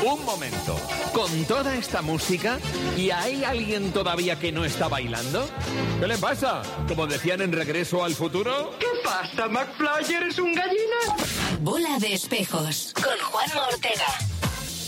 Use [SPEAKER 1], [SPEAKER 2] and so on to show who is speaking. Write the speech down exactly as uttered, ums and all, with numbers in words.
[SPEAKER 1] Un momento. ¿Con toda esta música y hay alguien todavía que no está bailando? ¿Qué le pasa? Como decían en Regreso al Futuro.
[SPEAKER 2] ¿Qué pasa, McFly? ¿Eres un gallina?
[SPEAKER 3] Bola de espejos con Juanma Ortega.